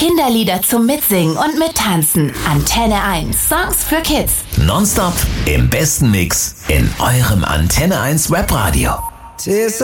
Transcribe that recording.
Kinderlieder zum Mitsingen und Mittanzen. Antenne 1. Songs für Kids. Nonstop im besten Mix in eurem Antenne 1 Webradio.